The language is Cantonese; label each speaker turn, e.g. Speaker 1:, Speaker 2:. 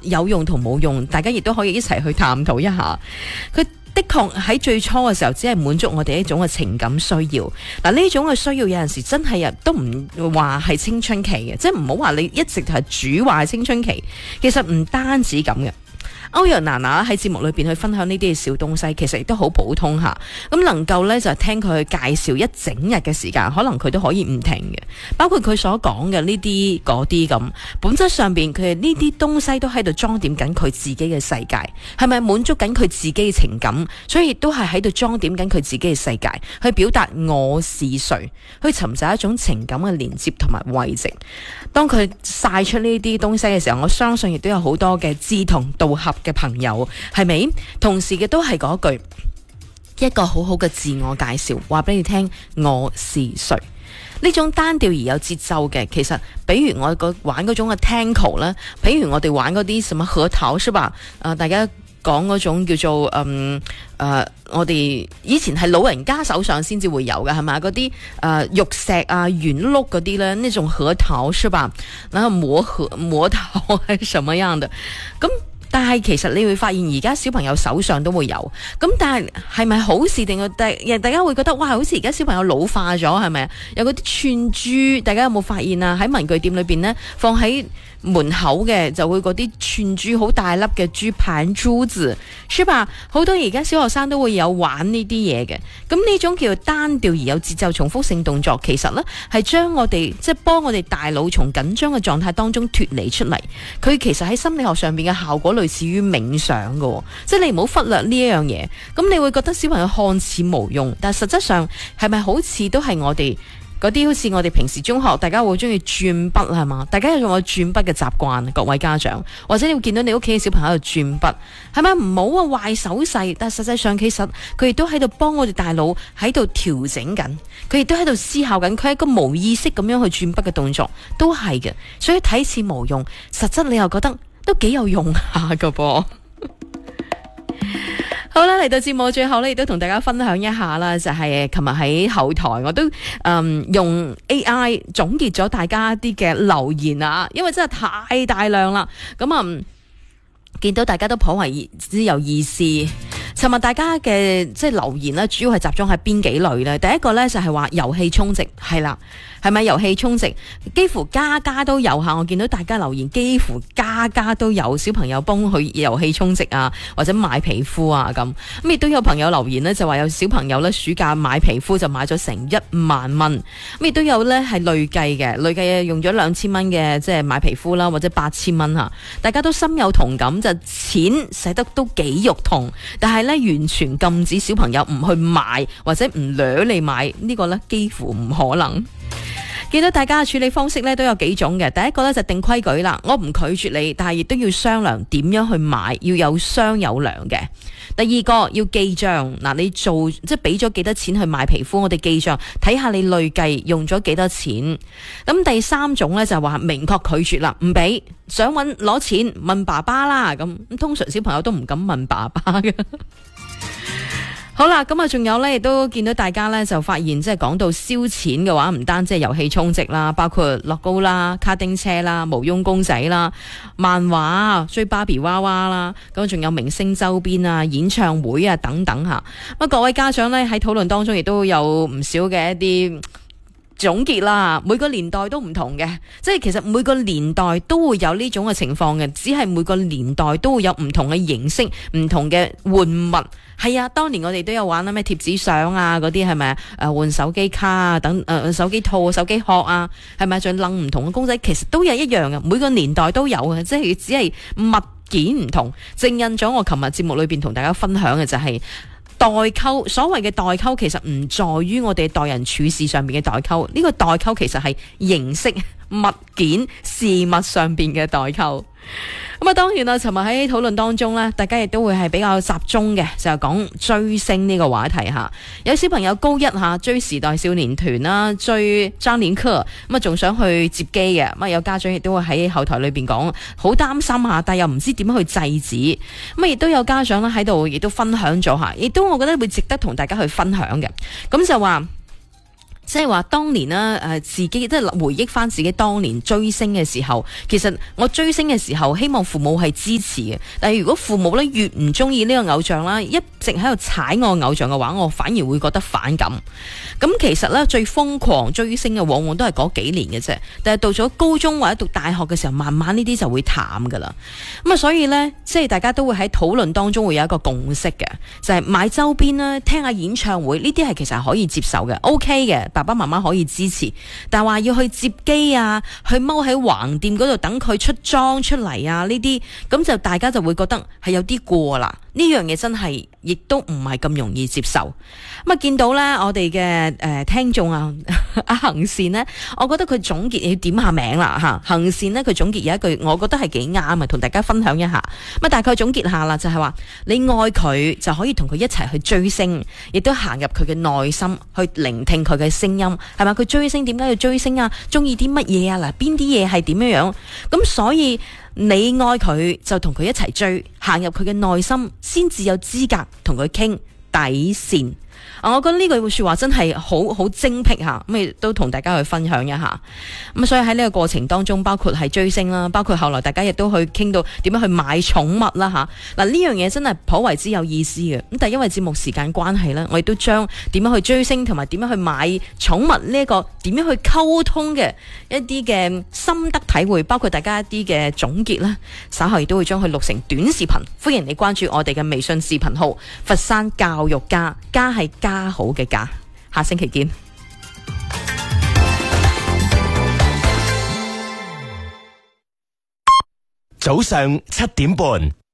Speaker 1: 有用同冇用，大家亦都可以一齊去探討一下。佢的確喺最初嘅時候，只係滿足我哋一種嘅情感需要。嗱，呢種嘅需要有陣時真係都唔話係青春期嘅，即係唔好話你一直係主話係青春期，其實唔單止咁嘅。歐陽娜娜喺節目裏邊去分享呢啲小東西，其實亦都好普通下。咁能夠呢，就聽佢介紹一整日嘅時間，可能佢都可以唔停嘅。包括佢所講嘅呢啲嗰啲咁，本質上邊佢呢啲東西都喺度裝點緊佢自己嘅世界，係咪滿足緊佢自己嘅情感？所以亦都係喺度裝點緊佢自己嘅世界，去表達我是誰，去尋找一種情感嘅連接同埋慰藉。當佢晒出呢啲東西嘅時候，我相信亦都有好多嘅志同道合嘅朋友，係咪？同時嘅都係嗰句，一個好好嘅自我介紹，話俾你聽我是誰。呢種單調而有節奏嘅，其實比如我玩嗰種嘅 tango 啦，比如我哋玩嗰啲什麼核桃，是吧？大家講嗰種叫做我哋以前係老人家手上先至會有嘅，係咪？嗰啲玉石啊、圓碌嗰啲咧，呢種核桃，是吧？然後磨桃係什麼樣的？咁但係其實你會發現而家小朋友手上都會有，咁但係咪好事定係大家會覺得哇，好似而家小朋友老化咗，係咪？有嗰啲串珠，大家有冇發現啊？喺文具店裏邊呢，放喺門口嘅就會嗰啲串珠，好大粒嘅珠盤珠子，是吧？好多而家小學生都會有玩呢啲嘢嘅。咁呢種叫做單調而有節奏重複性動作，其實呢係將我哋即係幫我哋大腦從緊張嘅狀態當中脫離出嚟。佢其實喺心理學上邊嘅效果類似於冥想嘅，即係你唔好忽略呢一樣嘢。咁你會覺得小朋友看似無用，但係實質上係咪好似都係我哋嗰啲好似我哋平時中學大家會中意轉筆係嘛？大家有冇轉筆嘅習慣？各位家長，或者你會見到你屋企嘅小朋友喺度轉筆，係咪唔好啊？壞手勢，但係實際上其實佢亦都喺度幫我哋大腦喺度調整緊，佢亦都喺度思考緊，佢係一個無意識咁樣去轉筆嘅動作，都係嘅。所以睇似無用，實質你又覺得都幾有用下噶噃。好啦，嚟到節目最後咧，亦都同大家分享一下啦，就係琴日喺後台我都用 AI 總結咗大家一啲嘅留言啊，因為真係太大量啦，咁見到大家都頗為之有意思。尋日大家嘅即係留言咧，主要係集中喺邊幾類咧？第一個咧就係話遊戲充值，係啦，係咪遊戲充值？幾乎家家都有下，我見到大家留言，幾乎家家都有小朋友幫佢遊戲充值啊，或者買皮膚啊咁。咁亦都有朋友留言呢，就話有小朋友咧暑假買皮膚就買咗成10000蚊。咁亦都有咧係累計嘅，累計用咗2000蚊嘅即係買皮膚啦，或者8000蚊吓。大家都深有同感，就錢使得都幾肉痛，但係完全禁止小朋友唔去買或者唔掠你買，呢個呢幾乎唔可能。見到大家嘅處理方式呢都有幾種嘅，第一個呢就定規矩啦，我唔拒絕你，但係亦都要商量點樣去買，要有商有量嘅。第二個要記賬，嗱，你做即係俾咗幾多錢去買皮膚，我哋記賬睇下你累計用咗幾多錢。咁第三種呢就話明確拒絕啦，唔俾，想攞錢問爸爸啦，咁通常小朋友都唔敢問爸爸嘅。好啦，咁仲有呢，亦都見到大家呢，就發現即係講到燒錢嘅話，唔單止係遊戲充值啦，包括樂高啦、卡丁車啦、毛翁公仔啦、漫畫、追芭比娃娃啦，咁仲有明星周邊啊、演唱會啊等等吓。咁各位家長呢，喺討論當中亦都有唔少嘅一啲總結啦，每個年代都唔同嘅，即係其實每個年代都會有呢種嘅情況嘅，只係每個年代都會有唔同嘅形式、唔同嘅玩物。係啊，當年我哋都有玩咩貼紙相啊，嗰啲係咪換手機卡啊，等手機套、手機殼啊，係咪仲楞唔同嘅公仔？其實都係一樣嘅，每個年代都有嘅，即係只係物件唔同。正印咗我琴日節目裏邊同大家分享嘅就係代溝。所謂嘅代溝其實唔在於我哋待人處事上面嘅代溝，呢個代溝其實係形式、物件、事物上邊嘅代溝。咁當然啦，尋日喺討論當中呢，大家亦都會係比較集中嘅，就係講追星呢個話題吓。有小朋友高一吓追時代少年團啦，追張連科，咁仲想去接機嘅。咁有家長亦都會喺後台裏邊講，好擔心吓，但又唔知點樣去制止。咁亦都有家長咧喺度，亦都分享咗吓，亦都我覺得會值得同大家去分享嘅。咁就話即係話當年啦，自己即係回憶翻自己當年追星嘅時候，其實我追星嘅時候，希望父母係支持嘅。但係如果父母咧越唔中意呢個偶像啦，一直喺度踩我偶像嘅話，我反而會覺得反感。咁其實咧最瘋狂追星嘅往往都係嗰幾年嘅啫，但係到咗高中或者讀大學嘅時候，慢慢呢啲就會淡噶啦。咁啊，所以呢，即係大家都會喺討論當中會有一個共識嘅，就係買周邊啦，聽下演唱會呢啲係其實係可以接受嘅 ，OK 嘅。爸爸媽媽可以支持，但係話要去接機啊，去踎喺橫店嗰度等佢出裝出嚟啊，呢啲咁就大家就會覺得係有啲過啦。呢樣嘢真係亦都唔係咁容易接受。咁啊，見到咧我哋嘅聽眾啊，阿恒善呢，我覺得佢總結要點下名啦吓。恒善呢，佢總結有一句，我覺得係幾啱啊，同大家分享一下。咁啊，大概總結下啦，就係話你愛佢就可以同佢一齊去追星，亦都行入佢嘅內心去聆聽佢嘅聲音，係咪？佢追星點解要追星啊？中意啲乜嘢啊？嗱，邊啲嘢係點樣樣？咁所以你愛佢就同佢一齊追，行入佢嘅內心，先至有資格同佢傾底線。我覺得呢句說話真係好精闢吓，咁亦都同大家去分享一下。咁所以喺呢個過程當中，包括係追星啦，包括後來大家亦都去傾到點樣去買寵物啦吓。嗱，呢樣嘢真係頗為之有意思嘅。咁但係因為節目時間關係呢，我亦都將點樣去追星同埋點樣去買寵物呢一個點樣去溝通嘅一啲嘅心得體會，包括大家一啲嘅總結啦，稍後亦都會將佢錄成短視頻。歡迎你關注我哋嘅微信視頻號佛山教育家，家係家好嘅家。下星期見。
Speaker 2: 早上7點半。